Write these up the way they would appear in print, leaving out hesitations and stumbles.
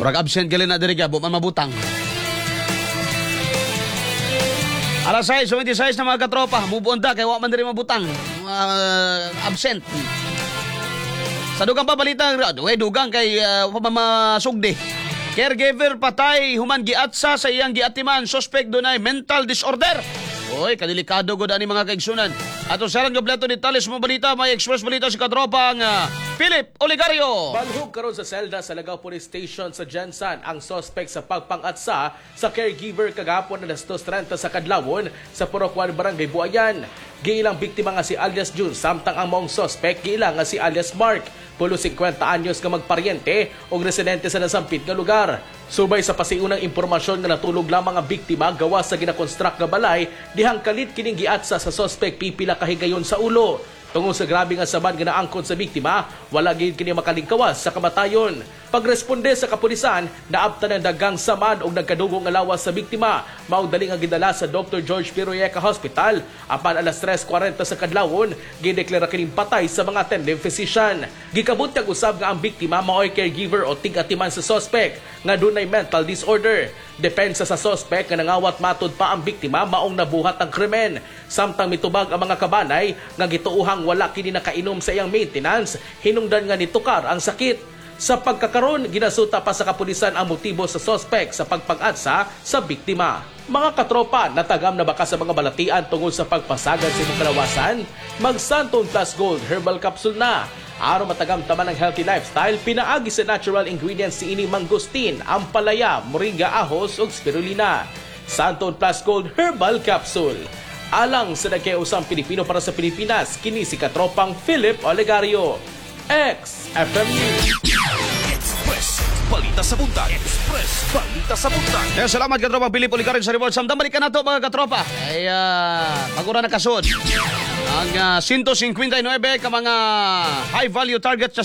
Murag absent gali na diri gyud man mabutang. Alas 6:26 na mga katropa, move on da kay wa man diri mabutang. Absent. Sa dugang pa balita, dugang kay masugdi. Caregiver patay human giatsa sa iyang giatiman, suspect dunay mental disorder. Oy, kadelikado gud ani mga kaigsunan. Ato saran gobleto ni Tales mo balita, may express balita si katropang Philip Oligario. Balhog karon sa selda sa Lagaw Police Station sa Jensan ang suspect sa pagpangatsa sa caregiver kagapon na 2:30 sa kadlawon sa Purokwan, Barangay Buayan. Giilang biktima nga si alias June, samtang ang maong suspect giilang nga si alias Mark. Pulo 50 anyos ka magparyente o residente sa nasampit nga lugar. Subay sa pasiunang impormasyon nga natulog lamang ang biktima gawas sa ginakonstruct nga balay, dihang kalit kining giatsa sa suspect pipila kahigayon sa ulo. Tungod sa grabe nga saban nga naangkon sa biktima, wala gid kini makalingkawas sa kamatayon. Pagresponde sa kapulisan, naabtan ang dagang saman og nagkadugong nga lawas sa biktima. Mao dali nga gidala sa Dr. George Piroyeca Hospital. Apan alas 3:40 sa kadlawon, gideklara kining patay sa mga attending physician. Gikabut kag usab nga ang biktima mao'y caregiver o tig-atiman sa suspect nga dunay mental disorder. Depensa sa suspect nga nangawat matud pa ang biktima maong nabuhat ang krimen. Samtang mitubag ang mga kabanay nga gituuhang wala kini nakainom sa iyang maintenance, hinungdan nga nitukar ang sakit. Sa pagkakaroon, ginasuta pa sa kapulisan ang motibo sa suspect sa pagpag-atsa sa biktima. Mga katropa, natagam na baka sa mga balatian tungkol sa pagpasagad sa inyong kalawasan? Mag Santon Plus Gold Herbal Capsule na. Araw matagam taman ng healthy lifestyle, pinaagi sa natural ingredients si ini mangustin, ampalaya, moringa, ahos ug spirulina. Santon Plus Gold Herbal Capsule. Alang sa nagkausang Pilipino para sa Pilipinas, kini si katropang Philip Oligario. XFM News. Express Balita sa Buntag. Express Balita sa Buntag. Salamat katropa Philip Oligario sa report. Samtang balikan na ito mga katropa. Ay magura na kasod. Ang 159 ka mga high-value targets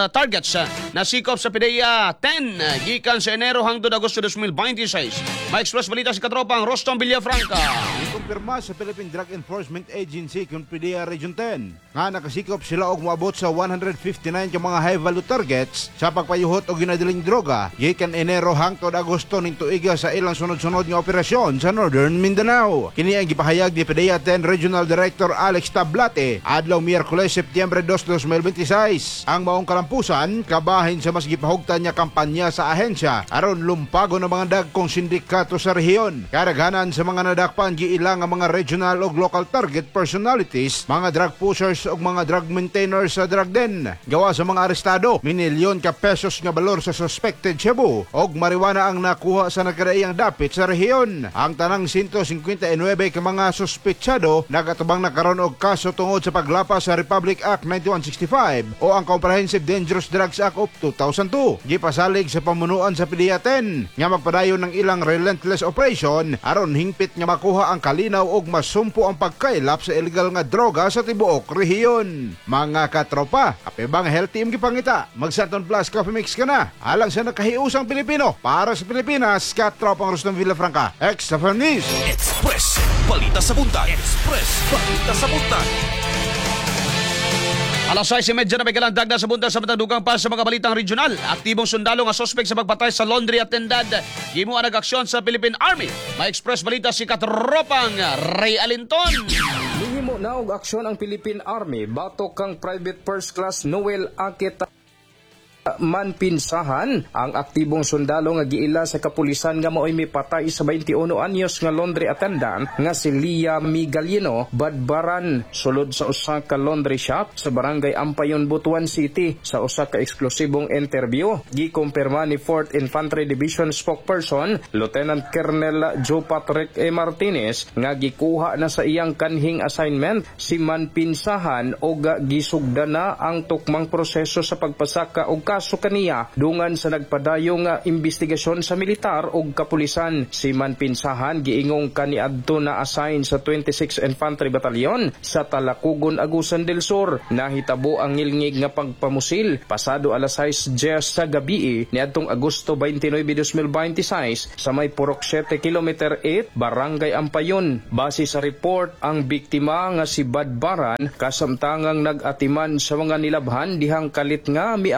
na sikop sa PDEA 10 gikan sa Enero hangtod Agosto 2026. May express balita si katropang Rostom Villafranca. Kumpirma sa Philippine Drug Enforcement Agency kung PDEA Region 10 nga nakasikop sila og moabot sa 159 ka mga high-value targets sa pagpayuhot og ginadaling droga gikan Enero hangtod Agosto ning tuiga sa ilang sunod-sunod nga operasyon sa Northern Mindanao. Kini ang gipahayag ni PDEA 10 Regional Director Alex Tablate adlaw Miyerkules Setyembre 2, 2026. Ang maong kalampusan kabahin sa mas gipahugtan niya kampanya sa ahensya aron lumpago ng mga dagkong sindikato sa rehiyon. Karaghanan sa mga nadakpan giilang ang mga regional o local target personalities, mga drug pushers o mga drug maintainers sa drug den. Gawa sa mga arestado, minilyon ka pesos nga balor sa suspected shabu og marijuana ang nakuha sa nagkadaiyang dapit sa rehiyon. Ang tanang 159 ka mga suspetsado nagatubang na karon og kaso tungod sa paglapas sa Republic Act 9165 o ang Comprehensive Dangerous Drugs Act of 2002. Gipasalig sa pamunuan sa PDEA 10 nga magpadayon ng ilang relentless operation aron hingpit nga makuha ang kalinaw og masumpo ang pagkailap sa illegal nga droga sa tibuok rehiyon. Mga katropa, kapibang healthy imong gipangita, mag Santon Plus Coffee Mix ka na. Alang sa nakahiusang Pilipino para sa Pilipinas, katropang Rostom Villafranca. XFM News. Express Balita sa Buntag. Express Balita sa Buntag. Alas 6:30 na may kalandag na sa buntag sa matadugang pa sa mga balitang regional. Aktibong sundalo nga suspect sa pagpatay sa laundry attendant. Gimuan nag-aksyon sa Philippine Army. May express balita si katropang Ray Alinton. Nihimo na og aksyon ang Philippine Army batok kang Private First Class Noel Aketa Manpinsahan. Ang aktibong sundalo nga giila sa kapulisan nga mao'y mipatay sa 21 anyos nga laundry attendant nga si Lia Migalino Badbaran sulod sa usa ka laundry shop sa barangay Ampayon, Butuan City. Sa usa ka eksklusibong interview, gikumpirma ni 4th Infantry Division spokesperson Lieutenant Colonel Joe Patrick E. Martinez nga gikuha na sa iyang kanhing assignment si Manpinsahan o gisugda na ang tukmang proseso sa pagpasaka og kaso kaniya dungan sa nagpadayong investigasyon sa militar ug kapulisan. Si Manpinsahan giingong kaniadto na assign sa 26 Infantry Battalion sa Talakugon, Agusan del Sur. Nahitabo ang ngilngig nga pagpamusil pasado alas 6 sa gabi niadtong Agosto 29, 2026 sa may Purok 7 Kilometer 8 Barangay Ampayon. Base sa report, ang biktima nga si Badbaran kasamtangang nag-atiman sa mga nilabhan dihang kalit nga miabot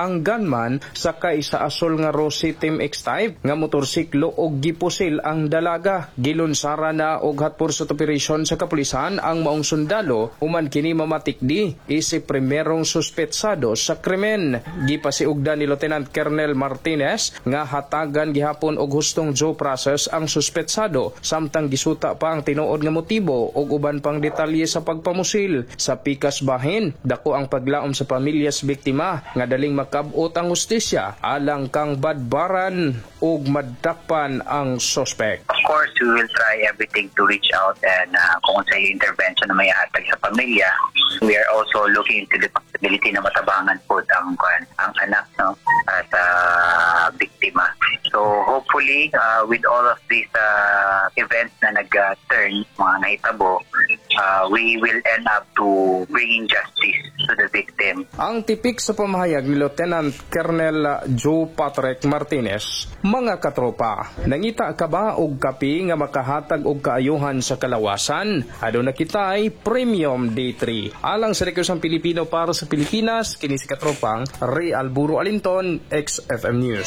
ang gunman sakay sa asol nga Rossi Team X-Type nga motorsiklo og gipusil ang dalaga. Gilunsara na og hot pursuit operation sa kapulisan ang maong sundalo human kini mamatikdi isip primerong suspetsado sa krimen. Gipasiugdan ni Lieutenant Colonel Martinez nga hatagan gihapon og hustong due process ang suspetsado samtang gisuta pa ang tinuod nga motibo ug uban pang detalye sa pagpamusil. Sa pikas bahin, dako ang paglaom sa pamilyas biktima nga daling makabot ang hustisya alang kang badbaran ug madakpan ang suspect. Of course, we will try everything to reach out and kung sa intervention na may hatag sa pamilya. We are also looking into the possibility na matabangan po ang anak sa biktima. So hopefully, with all of these events na nag-turn, mga nahitabo, we will end up to bringing justice to the victim. Ang tipik sa pamahayag ni Lieutenant Colonel Joe Patrick Martinez, mga katropa, nangita ka ba og kapi nga makahatag og kaayuhan sa kalawasan? Aduna kitay Premium Day 3. Alang sa Rekusang Pilipino para sa Pilipinas, kini si katropang Ray Alburo Alinton, XFM News.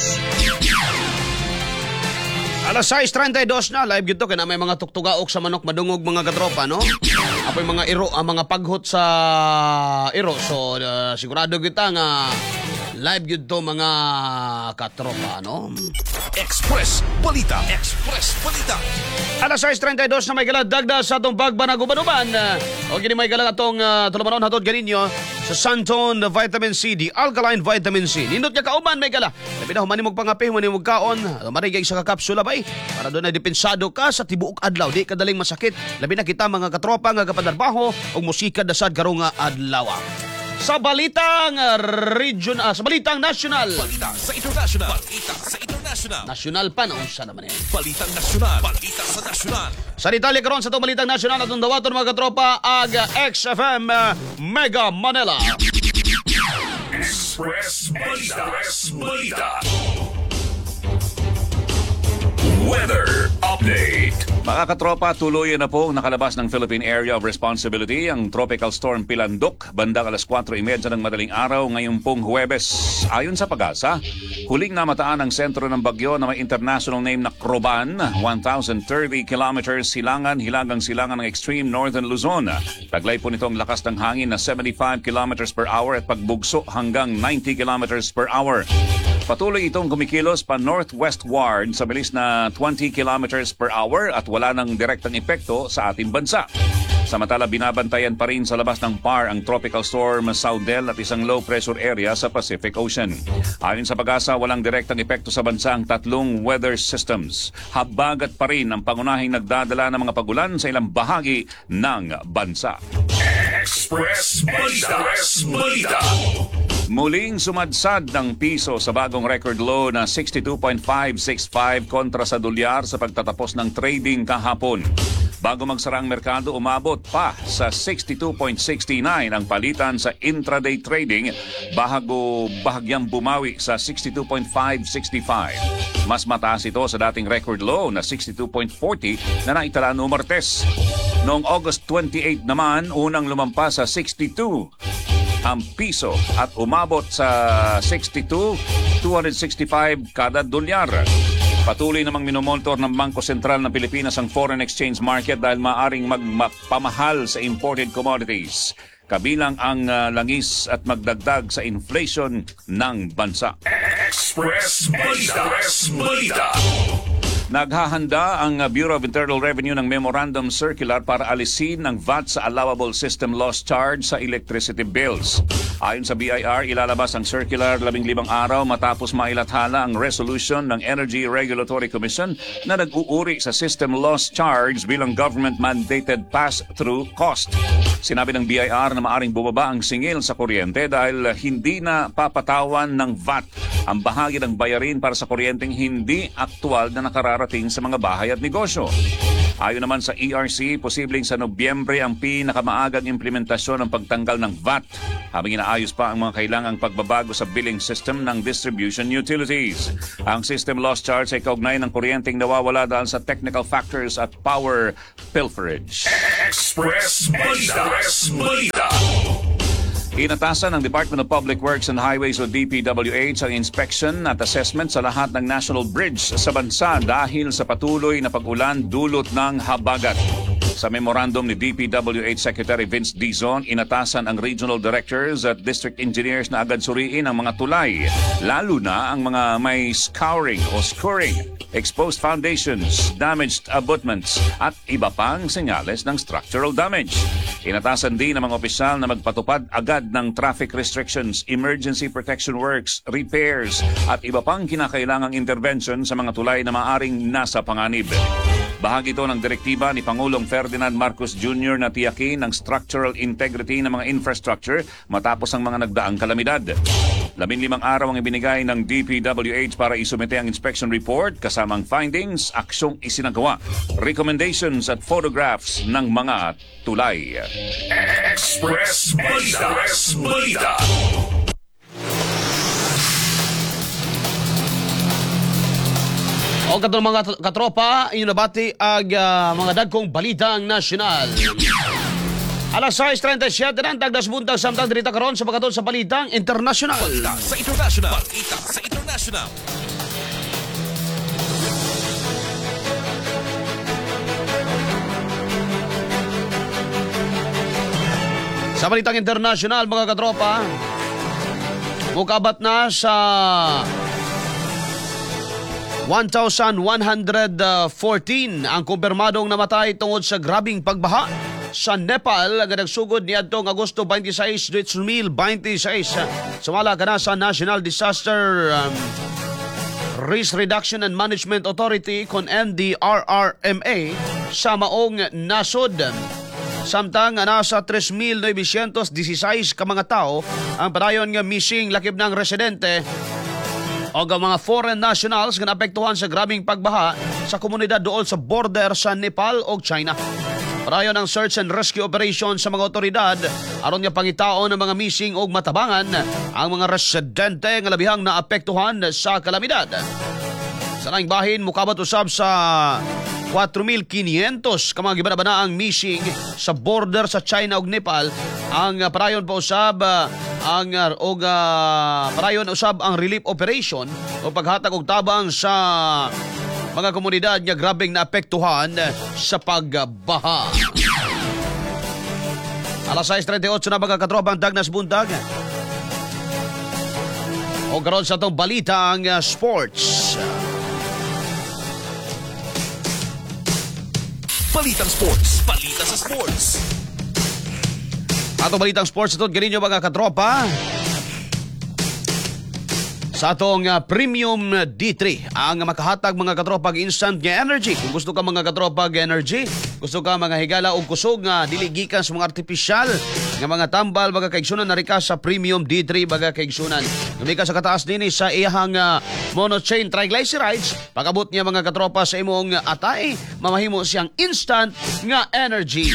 Alas 6:32 na, live yun to, kaya may mga tuktugaok sa manok madungog mga katropa, no? Apoy mga iro, mga paghot sa iro. So, sigurado kita nga live yun to mga katropa, no? Express Balita. Express Balita. Alas 6:32 na may galadagda sa itong bagbanagubanuban. O gini may galag atong tulumanon hatod ganinyo sa Santon Vitamin C, the Alkaline Vitamin C. Nindot niya kauban may gala. Labi na humanimog pangapi, humanimog kaon. Marigay sa kakapsula bay. Para doon na dipensado ka sa tibuok adlaw. Di kadaling masakit. Labi na kita mga katropa nga kapadarbaho o musika dasad karong adlaw. Sa balitang region, sa balitang national. Balita sa international. Balita sa international. National pa na unsa naman yan. Balitang nasyonal. Balita sa nasyonal. Sa detalye karon sa itong balitang nasyonal atong dawaton mga katropa aga XFM Mega Manila. Express Balita. Express Balita. Weather Update. Mga katropa, tuluyan na po nakalabas ng Philippine Area of Responsibility ang Tropical Storm Pilandok bandang alas 4:30 ng madaling araw ngayong pong Huwebes. Ayon sa Pag-asa, huling namataan ang sentro ng bagyo na may international name na Croban, 1,030 kilometers hilagang silangan ng extreme northern Luzon. Taglay po nito ang lakas ng hangin na 75 kilometers per hour at pagbugso hanggang 90 kilometers per hour. Patuloy itong kumikilos pa northwestward sa bilis na 20 kilometers per hour at wala nang direktang epekto sa ating bansa. Samantala, binabantayan pa rin sa labas ng PAR ang Tropical Storm Saudel at isang low pressure area sa Pacific Ocean. Ayon sa Pag-asa, walang direktang epekto sa bansa ang tatlong weather systems. Habagat pa rin ang pangunahing nagdadala ng mga pagulan sa ilang bahagi ng bansa. Express Balita. Express Balita. Muling sumadsad ng piso sa bagong record low na 62.565 kontra sa dolyar sa pagtatapos ng trading kahapon. Bago magsara ang merkado, umabot pa sa 62.69 ang palitan sa intraday trading bago bahagyang bumawi sa 62.565. Mas mataas ito sa dating record low na 62.40 na naitala noong Martes. Noong August 28 naman, unang lumampas sa 62 ang piso at umabot sa 62,265 kada dolyar. Patuloy namang minomonitor ng Bangko Sentral ng Pilipinas ang foreign exchange market dahil maaring magpamahal sa imported commodities, kabilang ang langis at magdagdag sa inflation ng bansa. Express Balita. Express Balita. Naghahanda ang Bureau of Internal Revenue ng Memorandum Circular para alisin ang VAT sa allowable system loss charge sa electricity bills. Ayon sa BIR, ilalabas ang circular 15 araw matapos mailathala ang resolution ng Energy Regulatory Commission na nag-uuri sa system loss charge bilang government-mandated pass-through cost. Sinabi ng BIR na maaring bumaba ang singil sa kuryente dahil hindi na papatawan ng VAT ang bahagi ng bayarin para sa kuryenteng hindi aktual na nakararating sa mga bahay at negosyo. Ayon naman sa ERC, posibleng sa Nobyembre ang pinakamaagang implementasyon ng pagtanggal ng VAT habang inaayos pa ang mga kailangang pagbabago sa billing system ng distribution utilities. Ang system loss charge ay kaugnay ng kuryenteng nawawala dahil sa technical factors at power pilferage. Express Balita. Express Balita. Inatasan ng Department of Public Works and Highways o DPWH ang inspection at assessment sa lahat ng national bridge sa bansa dahil sa patuloy na pag-ulan dulot ng habagat. Sa memorandum ni DPWH Secretary Vince Dizon, inatasan ang regional directors at district engineers na agad suriin ang mga tulay, lalo na ang mga may scouring o scoring, exposed foundations, damaged abutments at iba pang senyales ng structural damage. Inatasan din ang mga opisyal na magpatupad agad ng traffic restrictions, emergency protection works, repairs at iba pang kinakailangang intervention sa mga tulay na maaring nasa panganib. Bahagi ito ng direktiba ni Pangulong Ferdinand Marcos Jr. na tiyakin ang structural integrity ng mga infrastructure matapos ang mga nagdaang kalamidad. 15 araw ang ibinigay ng DPWH para isumite ang inspection report kasamang findings, aksyong isinagawa, recommendations at photographs ng mga tulay. Express Balita. Express Balita. O katong mga katropa, inyo nabati ang mga dagkong balitang nasyonal. Alas 6:37 ng tagdas buntag samtang dirita karon sa pagkatod sa balitang internasyonal. Balita sa international. Balita sa international. Sa balitang internasyonal, mga katropa, mukabat na sa 1,114 ang kumpirmadong namatay tungod sa grabing pagbaha sa Nepal nga nagsugod niadtong Agosto 26, 2026. Sumala ka na sa National Disaster Risk Reduction and Management Authority kon NDRRMA sa maong nasod. Samtang nasa 3,916 ka mga tao ang padayon nga missing lakip ng residente o ang mga foreign nationals nga naapektuhan sa grabing pagbaha sa komunidad dool sa border sa Nepal o China. Padayon ang search and rescue operation sa mga otoridad aron nga pangitaon ng mga missing o matabangan ang mga residente nga labihang naapektuhan sa kalamidad. Sa laing bahin, mukabat usab sa 4,500 ka mga gibanabanaang missing sa border sa China ug Nepal. Ang parayon pa usab parayon usab ang relief operation o paghatag og tabang sa mga komunidad nga grabeng naapektuhan sa pagbaha. Alas 6:38 na mga katrobang Dagnas Buntag. O karon sa itong balita ang sports. Balitang sports. Balita sa sports. Atong balitang sports ito, ganin nyo mga katropa. Sa atong Premium D3, ang makahatag mga katropa instant nga energy. Kung gusto ka mga katropa energy, gusto ka mga higala o kusog nga diligikan sa mga artificial nga mga tambal, baga kaigsunan na rika sa Premium D3 baga kaigsunan. Lumika sa kataas din sa iyahang monochain triglycerides, pagabot niya mga katropa sa imong atay, mamahimo siyang instant nga energy.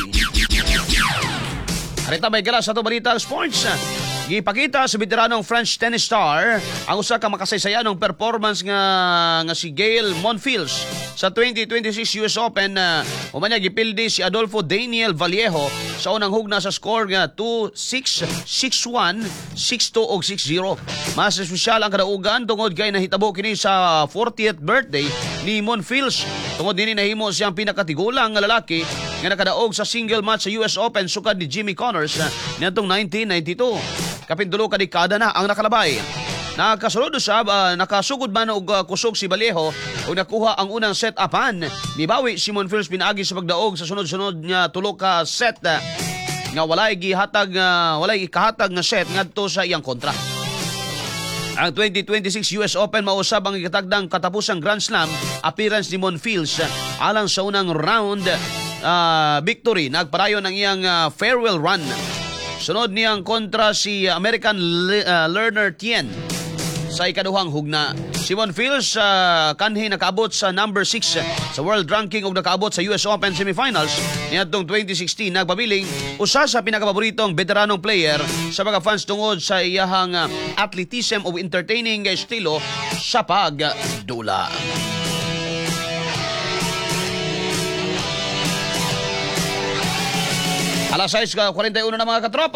Harita may gala sa itong balita sports. Gipakita sa veteranong French tennis star ang usa ka makasaysayanong performance nga si Gael Monfils sa 2026 US Open. Umanya gipildi si Adolfo Daniel Vallejo sa unang hugna sa score nga 2-6, 6-1, 6-2 ug 6-0. Mas espesyal ang kadaugan tungod kay nahitabo kini sa 40th birthday ni Monfils. Tungod dinhi nahimo siyang pinakatigulang nga lalaki nga nakadaog sa single match sa US Open sukad ni Jimmy Connors niadtong 1992. Kapindulo ka dekada na ang nakalabay. Nakasulod usab, nakasugod man og kusog si Vallejo o nakuha ang unang set-upan. Nibawi si Monfils pinaagi sa pagdaog sa sunod-sunod nga tulo ka set nga walay kahatag nga set ngadto sa iyang kontra. Ang 2026 US Open mausab ang ikatagdang katapusang Grand Slam appearance ni Monfils alang sa unang round victory. Nagparayon ang iyang farewell run. Sunod niyang kontra si American Lerner Tien sa ikaduhang hugna. Si Monfils kanhi nakaabot sa number 6 sa world ranking ug nakaabot sa US Open semifinals niadtong 2016. Nagpabiling usa sa pinakapaboritong veteranong player sa mga fans tungod sa iyahang athleticism o entertaining estilo sa pagdula. Alas 6:41 na mga katropa.